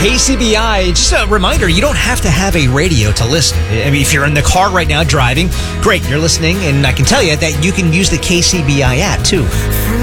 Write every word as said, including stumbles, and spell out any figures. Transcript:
K C B I. Just a reminder, you don't have to have a radio to listen. I mean, if you're in the car right now driving, great, you're listening, and I can tell you that you can use the K C B I app too.